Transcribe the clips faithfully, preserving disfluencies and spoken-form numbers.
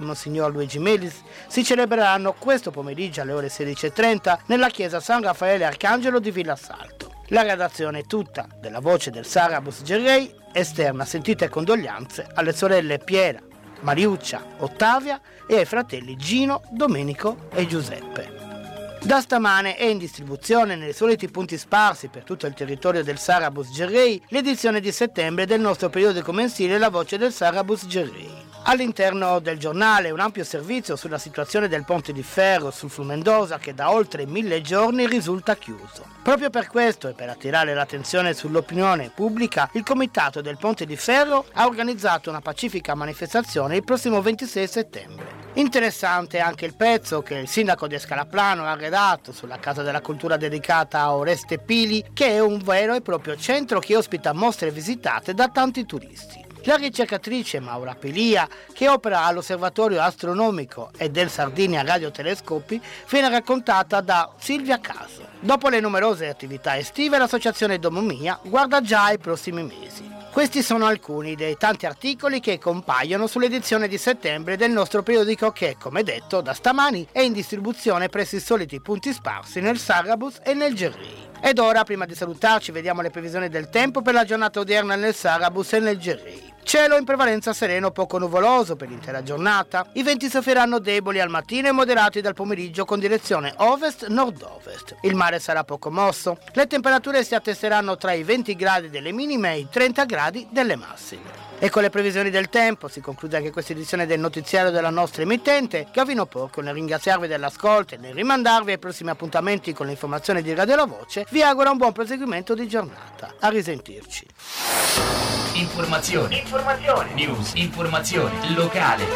Monsignor Luigi Melis si celebreranno questo pomeriggio alle ore sedici e trenta nella chiesa San Raffaele Arcangelo di Villassalto. La redazione è tutta della Voce del Sarabus Gerrei, esterna sentite condoglianze alle sorelle Piera, Mariuccia, Ottavia e ai fratelli Gino, Domenico e Giuseppe. Da stamane è in distribuzione nei soliti punti sparsi per tutto il territorio del Sarabus Gerrei l'edizione di settembre del nostro periodico mensile La Voce del Sarabus Gerrei. All'interno del giornale un ampio servizio sulla situazione del ponte di ferro sul Flumendosa che da oltre mille giorni risulta chiuso. Proprio per questo e per attirare l'attenzione sull'opinione pubblica, il Comitato del Ponte di Ferro ha organizzato una pacifica manifestazione il prossimo ventisei settembre. Interessante anche il pezzo che il sindaco di Scalaplano ha redatto sulla Casa della Cultura dedicata a Oreste Pili, che è un vero e proprio centro che ospita mostre visitate da tanti turisti. La ricercatrice Maura Pelia, che opera all'Osservatorio Astronomico e del Sardinia Radiotelescopi, viene raccontata da Silvia Caso. Dopo le numerose attività estive, l'associazione Domomia guarda già ai prossimi mesi. Questi sono alcuni dei tanti articoli che compaiono sull'edizione di settembre del nostro periodico che, come detto, da stamani è in distribuzione presso i soliti punti sparsi nel Sarabus e nel Gerrei. Ed ora, prima di salutarci, vediamo le previsioni del tempo per la giornata odierna nel Sarabus e nel Gerrei. Cielo in prevalenza sereno, poco nuvoloso per l'intera giornata. I venti soffieranno deboli al mattino e moderati dal pomeriggio con direzione ovest-nord-ovest. Il mare sarà poco mosso. Le temperature si attesteranno tra i venti gradi delle minime e i trenta gradi delle massime. E con le previsioni del tempo si conclude anche questa edizione del notiziario della nostra emittente, che avvino poco nel ringraziarvi dell'ascolto e nel rimandarvi ai prossimi appuntamenti con le informazioni di Radio La Voce. Vi auguro un buon proseguimento di giornata. A risentirci. Informazione, informazione, news, informazione, locale.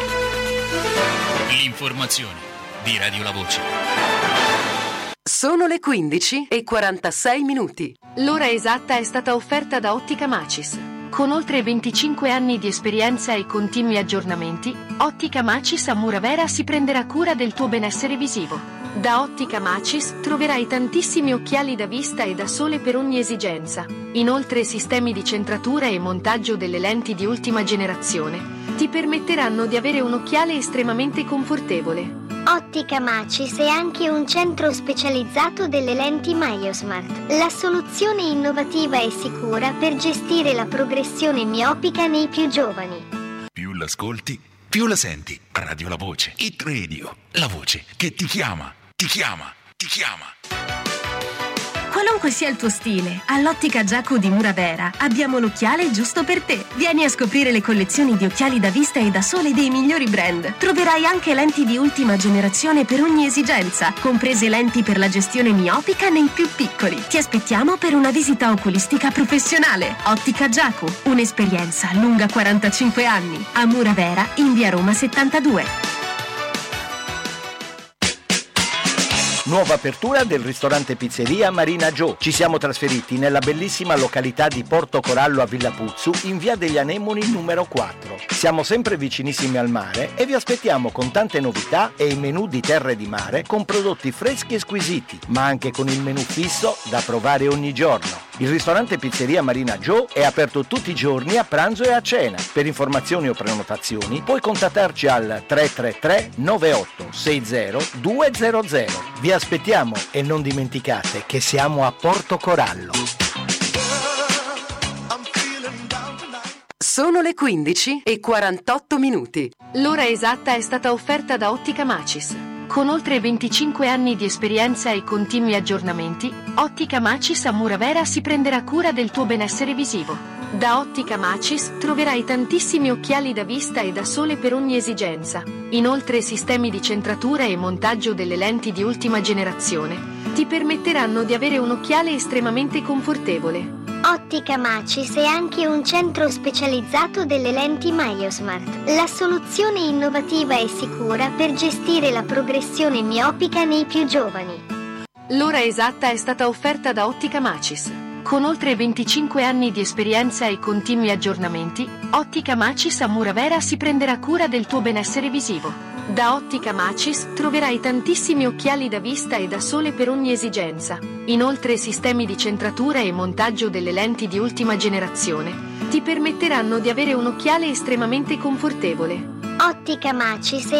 L'informazione di Radio La Voce. Sono le quindici e quarantasei minuti. L'ora esatta è stata offerta da Ottica Macis. Con oltre venticinque anni di esperienza e continui aggiornamenti, Ottica Macis a Muravera si prenderà cura del tuo benessere visivo. Da Ottica Macis troverai tantissimi occhiali da vista e da sole per ogni esigenza. Inoltre sistemi di centratura e montaggio delle lenti di ultima generazione ti permetteranno di avere un occhiale estremamente confortevole. Ottica Macis è anche un centro specializzato delle lenti MyoSmart, la soluzione innovativa e sicura per gestire la progressione miopica nei più giovani. Più l'ascolti, più la senti. Radio La Voce, Hit Radio, la voce che ti chiama, ti chiama, ti chiama. Qualunque sia il tuo stile, all'Ottica Giacu di Muravera abbiamo l'occhiale giusto per te. Vieni a scoprire le collezioni di occhiali da vista e da sole dei migliori brand. Troverai anche lenti di ultima generazione per ogni esigenza, comprese lenti per la gestione miopica nei più piccoli. Ti aspettiamo per una visita oculistica professionale. Ottica Giacu, un'esperienza lunga quarantacinque anni. A Muravera, in via Roma settantadue. Nuova apertura del ristorante pizzeria Marina Joe. Ci siamo trasferiti nella bellissima località di Porto Corallo a Villa Puzzu in via degli Anemoni numero quattro. Siamo sempre vicinissimi al mare e vi aspettiamo con tante novità e i menù di terra e di mare con prodotti freschi e squisiti, ma anche con il menù fisso da provare ogni giorno. Il ristorante pizzeria Marina Joe è aperto tutti i giorni a pranzo e a cena. Per informazioni o prenotazioni puoi contattarci al tre tre tre nove otto sei zero due zero zero. Vi aspettiamo e non dimenticate che siamo a Porto Corallo. Sono le quindici e quarantotto minuti. L'ora esatta è stata offerta da Ottica Macis. Con oltre venticinque anni di esperienza e continui aggiornamenti, Ottica Macis a Muravera si prenderà cura del tuo benessere visivo. Da Ottica Macis troverai tantissimi occhiali da vista e da sole per ogni esigenza. Inoltre sistemi di centratura e montaggio delle lenti di ultima generazione ti permetteranno di avere un occhiale estremamente confortevole. Ottica Macis è anche un centro specializzato delle lenti MyoSmart, la soluzione innovativa e sicura per gestire la progressione miopica nei più giovani. L'ora esatta è stata offerta da Ottica Macis. Con oltre venticinque anni di esperienza e continui aggiornamenti, Ottica Macis a Muravera si prenderà cura del tuo benessere visivo. Da Ottica Macis troverai tantissimi occhiali da vista e da sole per ogni esigenza. Inoltre sistemi di centratura e montaggio delle lenti di ultima generazione ti permetteranno di avere un occhiale estremamente confortevole. Ottica Macis è